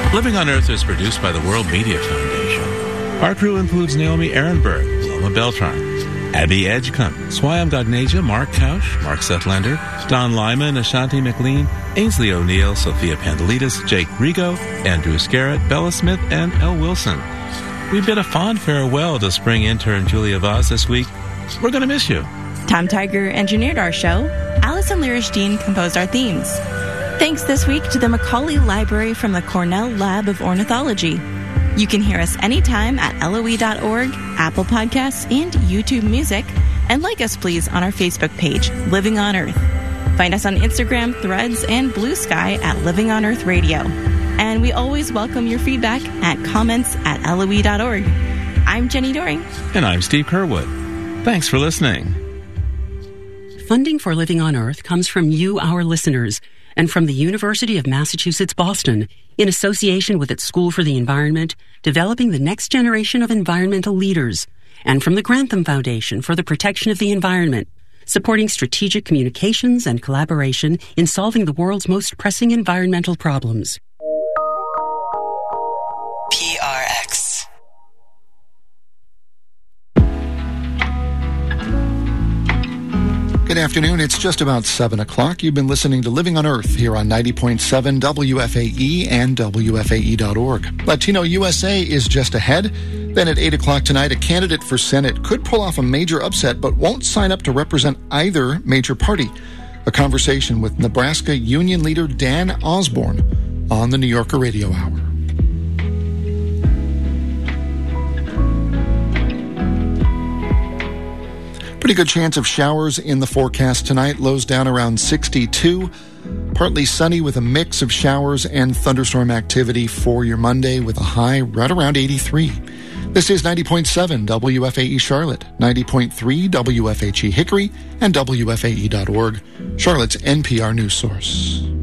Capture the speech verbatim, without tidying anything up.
Living on Earth is produced by the World Media Foundation. Our crew includes Naomi Ehrenberg, Loma Beltran, Abby Edgecombe, Swayam Gagneja, Mark Kausch, Mark Sethlander, Don Lyman, Ashanti McLean, Ainsley O'Neill, Sophia Pandelides, Jake Rigo, Andrew Scarrett, Bella Smith, and Elle Wilson. We bid a fond farewell to spring intern Julia Vaz this week. We're going to miss you. Tom Tiger engineered our show. Allison Lirish-Dean composed our themes. Thanks this week to the Macaulay Library from the Cornell Lab of Ornithology. You can hear us anytime at L O E dot org, Apple Podcasts, and YouTube Music. And like us, please, on our Facebook page, Living on Earth. Find us on Instagram, Threads, and Blue Sky at Living on Earth Radio. And we always welcome your feedback at comments at L O E dot org. I'm Jenny Doring. And I'm Steve Kerwood. Thanks for listening. Funding for Living on Earth comes from you, our listeners, and from the University of Massachusetts, Boston, in association with its School for the Environment, developing the next generation of environmental leaders, and from the Grantham Foundation for the Protection of the Environment, supporting strategic communications and collaboration in solving the world's most pressing environmental problems. P R X. Good afternoon. It's just about seven o'clock. You've been listening to Living on Earth here on ninety point seven W F A E and W F A E dot org. Latino U S A is just ahead. Then at eight o'clock tonight, a candidate for Senate could pull off a major upset but won't sign up to represent either major party. A conversation with Nebraska Union leader Dan Osborne on the New Yorker Radio Hour. Pretty good chance of showers in the forecast tonight. Lows down around sixty-two. Partly sunny with a mix of showers and thunderstorm activity for your Monday with a high right around eighty-three. This is ninety point seven W F A E Charlotte, ninety point three W F H E Hickory, and W F A E dot org, Charlotte's N P R news source.